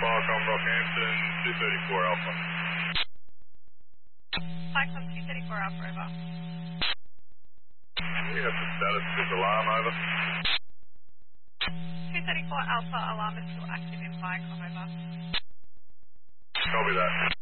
Viacom Rockhampton, 234 Alpha. Viacom 234 Alpha, over. We have the status of this alarm, over. 234 Alpha, alarm is still active in Viacom, over. Copy that.